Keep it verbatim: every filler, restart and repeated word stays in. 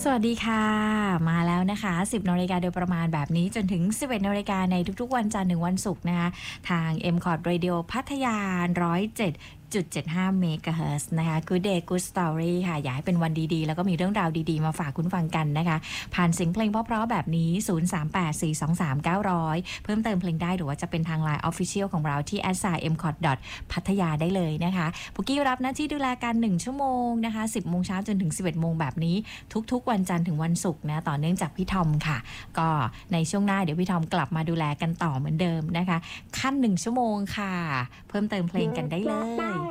สวัสดีค่ะมาแล้วนะคะสิบนาฬิกาโดยประมาณแบบนี้จนถึงสิบเอ็ดนาฬิกาในทุกๆวันจันทร์ถึงวันศุกร์นะคะทาง เอ็ม คอร์ด Radio พัทยา หนึ่งร้อยเจ็ดจุดเจ็ดห้า เมกะเฮิรตซ์นะคะ Good Day Good Story ค่ะอยากให้เป็นวันดีๆแล้วก็มีเรื่องราวดีๆมาฝากคุณฟังกันนะคะผ่านเสียงเพลงเพราะๆแบบนี้ศูนย์ สาม แปด สี่ สอง สาม เก้า ศูนย์ ศูนย์เพิ่มเติมเพลงได้หรือว่าจะเป็นทาง ไลน์ Official ของเราที่ แอท ไซน์ เอ็ม คอร์ด พัทยาได้เลยนะคะปุกกี้รับหน้าที่ดูแลกันหนึ่งชั่วโมงนะคะสิบโมงเช้าจนถึงสิบเอ็ดโมงแบบนี้ทุกๆวันจันทร์ถึงวันศุกร์นะต่อเนื่องจากพี่ทอมค่ะก็ในช่วงหน้าเดี๋ยวพี่ทอมกลับมาดูแลกันต่อเหมือนเดิมนะคะขั้นหนึ่งชั่วโมงค่ะเพิ่มเติมเพลงกันได้เลย